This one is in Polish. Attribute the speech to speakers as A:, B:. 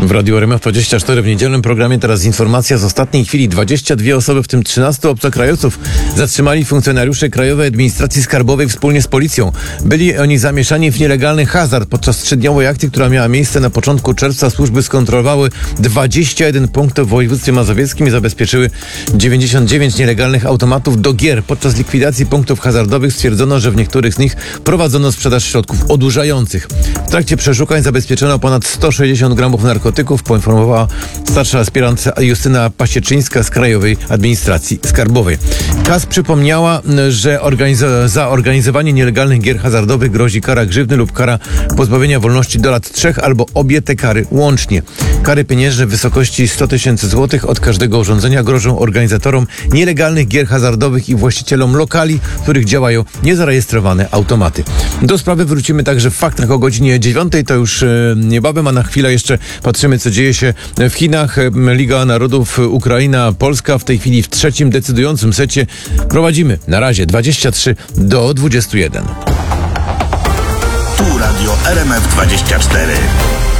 A: W Radiu RMF24 w niedzielnym programie teraz informacja z ostatniej chwili. 22 osoby, w tym 13 obcokrajowców, zatrzymali funkcjonariusze Krajowej Administracji Skarbowej wspólnie z policją. Byli oni zamieszani w nielegalny hazard. Podczas 3-dniowej akcji, która miała miejsce na początku czerwca, służby skontrolowały 21 punktów w województwie mazowieckim i zabezpieczyły 99 nielegalnych automatów do gier. Podczas likwidacji punktów hazardowych stwierdzono, że w niektórych z nich prowadzono sprzedaż środków odurzających. W trakcie przeszukań zabezpieczono ponad 160 gramów narkotyków, poinformowała starsza aspirant Justyna Pasieczyńska z Krajowej Administracji Skarbowej. KAS przypomniała, że za organizowanie nielegalnych gier hazardowych grozi kara grzywny lub kara pozbawienia wolności do lat 3 albo obie te kary łącznie. Kary pieniężne w wysokości 100 tysięcy złotych od każdego urządzenia grożą organizatorom nielegalnych gier hazardowych i właścicielom lokali, w których działają niezarejestrowane automaty. Do sprawy wrócimy także w faktach o godzinie 9. To już niebawem, a na chwilę jeszcze patrzymy, co dzieje się w Chinach. Liga Narodów Ukraina, Polska w tej chwili w trzecim decydującym secie. Prowadzimy na razie 23-21.
B: Tu Radio RMF24.